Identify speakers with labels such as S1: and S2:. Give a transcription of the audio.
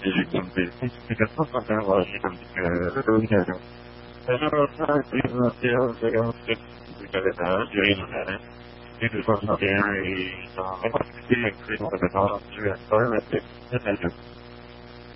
S1: quindi che cosa che vuoi che però sai prima che da girare quindi cosa che hai no e credo che non ci è veramente è meglio